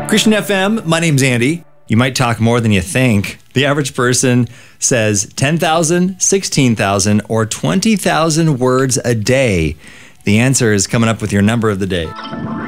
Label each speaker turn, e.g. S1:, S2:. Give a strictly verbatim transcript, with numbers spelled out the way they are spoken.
S1: Christian F M, my name's Andy. You might talk more than you think. The average person says ten thousand, sixteen thousand, or twenty thousand words a day. The answer is coming up with your number of the day.